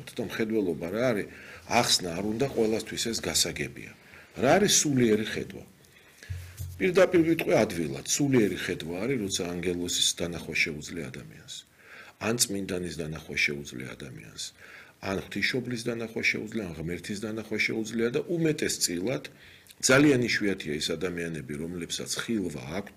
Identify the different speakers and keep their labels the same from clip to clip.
Speaker 1: და მხედველობა რა არის, ახსნა არ უნდა ყველასთვის ეს გასაგებია. რა არის სულიერი ხედვა? პირდაპირ ვიტყვი ადვილად, სულიერი ხედვა არის, როცა ანგელოზის დანახვა შეუძლია ადამიანს. ან წმინდანის დანახვა შეუძლია ადამიანს. ან ღვთისმშობლის დანახვა შეუძლია, ან ღმერთის დანახვა შეუძლია და უმეტესწილად ძალიან იშვიათია ის ადამიანები, რომლებსაც ხილვა აქვთ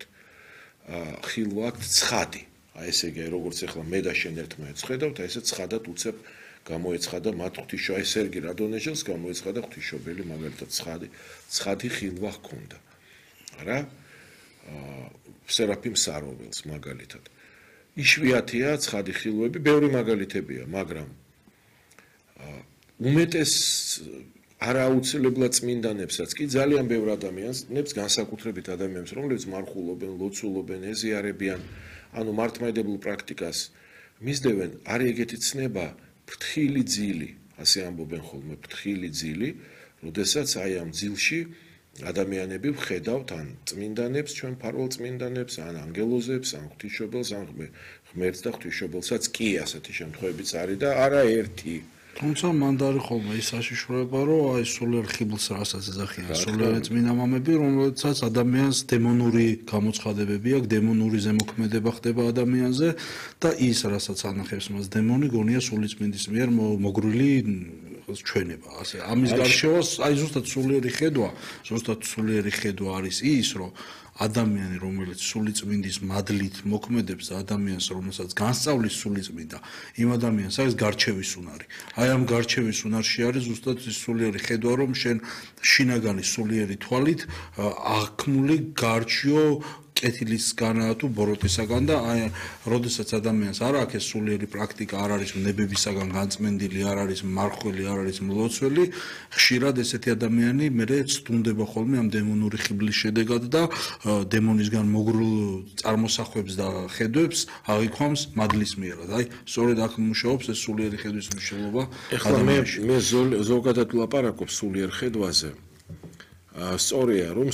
Speaker 1: ცხადი. აი ესე იგი, როგორც ახლა მე და შენ ერთმანეთს ხედავთ, აი ესე ცხადად უცებ გამოეცხადა მათ ღვთისმშობელი, აი სერგი რადონეჟელს გამოეცხადა ღვთისმშობელი, მაგალითად ცხადი ხილვა ჰქონდა. რა? სერაფიმ საროველს მაგალითად. იშვიათია ცხადი ხილვები, ბევრი მაგალითებია, მაგრამ უმეტეს არააუცილებლად წმინდანებსაც კი ძალიან ბევრ ადამიანებს, განსაკუთრებით ადამიანებს, რომლებიც მარხულობენ, ლოცულობენ, ეზიარებიან, ანუ მართლმადიდებელ პრაქტიკას მისდევენ, არის ეგეთი ცნება, ფრთხილი ძილი, ასე ამბობენ ხოლმე, ფრთხილი ძილი, როდესაც აი ამ ძილში ადამიანები ვხედავთ ან წმინდანებს, ჩვენ მფარველ წმინდანებს, ან ანგელოზებს, ან ღვთისმშობელს, ან ღმერთს და ღვთისმშობელსაც კი ასეთი შემთხვევებიც არის და არა ერთი.
Speaker 2: თუმცა მან და არის ხოლმე ის საშიშროება, რომ აი სულიერ ხიბლს რასაც ეძახიან სულიერი წმინდა მამები, რომელსაც ადამიანს დემონური გამოცხადებები აქვს, დემონური ზემოქმედება ხდება ადამიანზე და ის რასაც ანახებს მას დემონი, გონია სულიწმინდის მიერ მოგრული ჩვენება. ასე ამის გარშევას აი ზუსტად სულიერი ხედვა არის ის, რომ ადამიანი, რომელიც სულიწმინდის მადლით მოქმედებს და ადამიანს, რომელსაც განსწავლის სულიწმინდა, იმ ადამიანს არის გარჩევის უნარი. აი ამ გარჩევის უნარში არის ზუსტად ის სულიერი ხედვა, რომ შენ შინაგანი სულიერი თვალით აღქმული გარჩიო კეთილისგანაა თუ ბოროტისაგან და აი როდესაც ადამიანს არ აქვს ეს სულიერი პრაქტიკა, არ არის ნებებისაგან განწმენდილი, არ არის მარხველი, არ არის მლოცველი, ხშირად ესეთი ადამიანი მერე ცდუნდება ხოლმე ამ დემონური ხიბლის შედეგად და დემონისგან მოგრულ წარმოსახვებს და ხედვებს აღიქვამს მადლის მიერად. აი სწორედ აქ მუშაობს ეს სულიერი ხედვის მნიშვნელობა.
Speaker 1: ეხლა მე ზოგადად ვლაპარაკობ სულიერ ხედვაზე. სწორია, რომ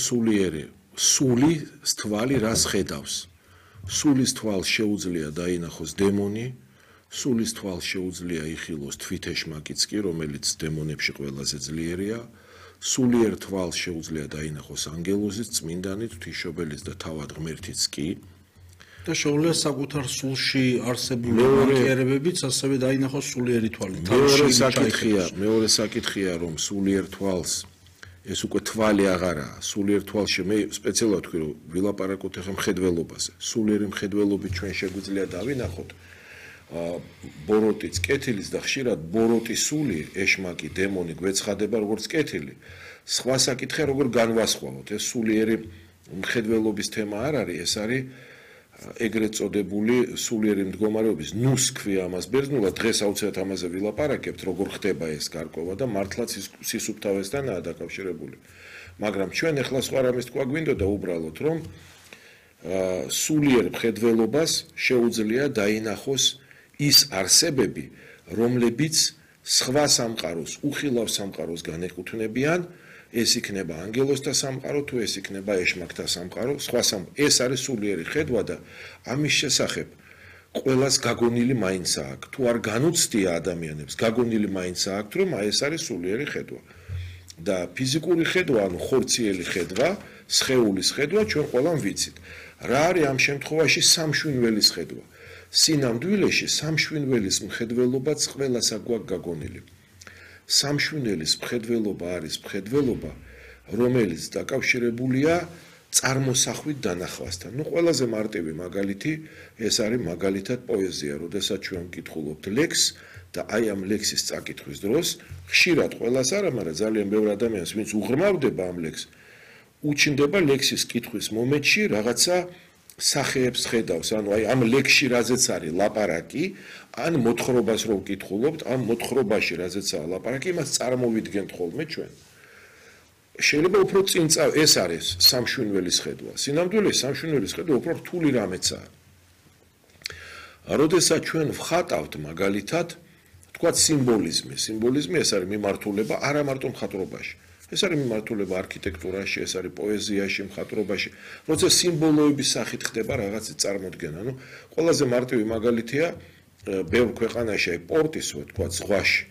Speaker 1: სულის თვალი რას ხედავს? სულის თვალს შეუძლია დაინახოს დემონი, სულის თვალს შეუძლია იხილოს თვითეშმაკიც კი, რომელიც დემონებში ყველაზე ძლიერია, სულიერ თვალს შეუძლია დაინახოს ანგელოზის, წმინდანით, ღვთისმშობელის და თავად ღმერთიც კი.
Speaker 2: და შეუძლია საკუთარ სულში არსებული მანკიერებებიც ასევე დაინახოს სულიერი თვალით.
Speaker 1: მეორე საკითხია, რომ სულიერ თვალს ეს უკვე თვალი აღარაა. სულიერ თვალში მე სპეციალურად ვთქვი, რომ ვილაპარაკოთ ახლა მხედველობაზე. სულიერი მხედველობით ჩვენ შეგვიძლია დავინახოთ ბოროტის, კეთილის და ხშირად ბოროტის სული, ეშმაკი, დემონი გვეცხადება როგორც კეთილი. სხვა საკითხია, როგორ განვასხვაოთ. ეს სულიერი მხედველობის თემა არ არის, ეს არის ეგრეთ წოდებული სულიერი მდგომარეობის ნუს ქვია ამას ბერძნულად, დღეს აუცილებლად ამაზე ვილაპარაკებთ, როგორ ხდება ეს გარკვევა და მართლაც სისუფთავესთანაა დაკავშირებული. მაგრამ ჩვენ ახლა სხვა რამეს თქვა გვინდოდა უბრალოდ, რომ სულიერ მხედველობას შეუძლია დაინახოს ის არსებები, რომლებიც სხვა სამყაროს, უხილავ სამყაროს განეკუთვნებიან, ეს იქნება ანგელოზთა სამყარო, თუ ეს იქნება ეშმაკთა სამყარო, ეს არის სულიერი ხედვა და ამის შესახებ ყველას გაგონილი მაინც აქვს. თუ არ განუცდია ადამიანებს, გაგონილი მაინც აქვს, რომ აი ეს არის სულიერი ხედვა. და ფიზიკური ხედვა, ანუ ხორციელი ხედვა, სხეულის ხედვა ჩვენ ყველამ ვიცით. რა არის ამ შემთხვევაში სამშვინველის ხედვა? სინამდვილეში სამშვინველის მხედველობაც ყველას აქვს გაგონილი. სამშვინველის მხედველობა არის მხედველობა, რომელიც დაკავშირებულია წარმოსახვით დანახვასთან. ყველაზე მარტივი მაგალითი ეს არის მაგალითად პოეზია, როდესაც ჩვენ ვკითხულობთ ლექსს და აი ამ ლექსის წაკითხვის დროს ხშირად ყველას არა, მაგრამ ძალიან ბევრ ადამიანს, ვინც უღრმავდება ამ ლექსს, უჩნდება ლექსის კითხვის მომენტში რაღაცა სახეებს ხედავს, ანუ აი ამ ლექსში რაზეც არის ლაპარაკი, ან მოთხრობას რო ვკითხულობთ, ამ მოთხრობაში რაზეცაა ლაპარაკი, იმას წარმოვიდგენთ ხოლმე ჩვენ. შეიძლება უფრო წინ ეს არის სამშვინველის ხედვა. სინამდვილეში სამშვინველის ხედვა უფრო რთული რამეცაა. როდესაც ჩვენ ვხატავთ მაგალითად, თქვათ სიმბოლიზმი ეს არის მიმართულება არა მარტო მხატვრობაში. ეს არის მიმართულება არქიტექტურაში, ეს არის პოეზიაში, მხატვრობაში. როცა სიმბოლოების სახით ხდება რაღაცის წარმოდგენა, ყველაზე მარტივი მაგალითია ბევრ ქვეყანაში, პორტის, თქვათ, ზღვაში